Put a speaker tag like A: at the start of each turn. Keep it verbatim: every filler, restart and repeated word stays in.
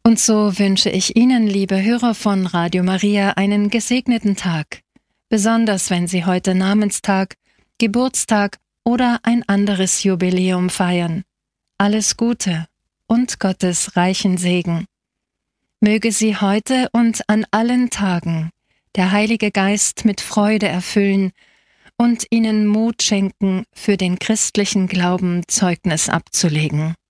A: Und so wünsche ich Ihnen, liebe Hörer von Radio Maria, einen gesegneten Tag, besonders wenn Sie heute Namenstag, Geburtstag oder ein anderes Jubiläum feiern. Alles Gute und Gottes reichen Segen. Möge Sie heute und an allen Tagen der Heilige Geist mit Freude erfüllen und Ihnen Mut schenken, für den christlichen Glauben Zeugnis abzulegen.